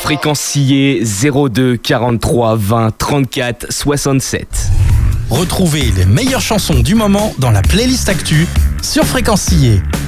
Fréquencier 02 43 20 34 67. Retrouvez les meilleures chansons du moment dans la playlist Actu sur Fréquencier.